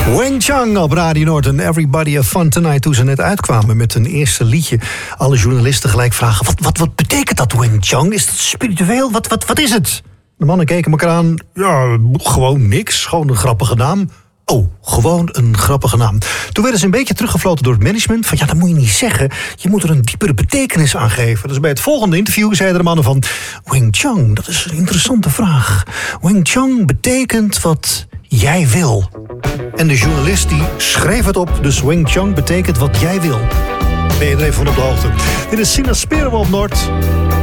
Wing Chang op Radio Noord en Everybody Have Fun Tonight. Toen ze net uitkwamen met hun eerste liedje. Alle journalisten gelijk vragen, wat betekent dat Wing Chang? Is dat spiritueel? Wat is het? De mannen keken elkaar aan. Ja, gewoon niks. Gewoon een grappige naam. Oh, gewoon een grappige naam. Toen werden ze een beetje teruggefloten door het management. Van ja, dat moet je niet zeggen. Je moet er een diepere betekenis aan geven. Dus bij het volgende interview zeiden de mannen van... Wing Chang, dat is een interessante vraag. Wing Chang betekent wat jij wil. En de journalist die schreef het op. Dus Wing Chang betekent wat jij wil. Ben je er even van op de hoogte. Dit is Sina Speramo op Noord.